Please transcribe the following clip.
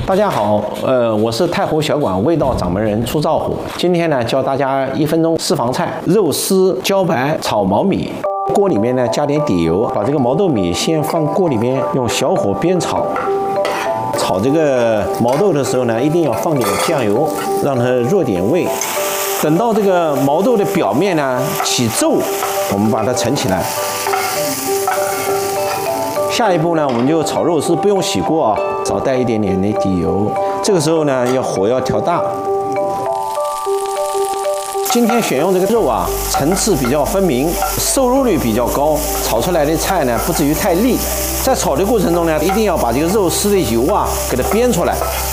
大家好，我是太湖小馆味道掌门人出兆虎。今天呢，教大家1分钟私房菜：肉丝茭白炒毛米。锅里面呢加点底油，把这个毛豆米先放锅里面，用小火煸炒。炒这个毛豆的时候呢，一定要放点酱油，让它入点味。等到这个毛豆的表面呢起皱，我们把它盛起来。下一步呢，我们就炒肉丝，不用洗锅啊，少带一点点的底油。这个时候呢，火要调大。今天选用这个肉啊，层次比较分明，瘦肉率比较高，炒出来的菜呢不至于太腻。在炒的过程中呢，一定要把这个肉丝的油啊给它煸出来。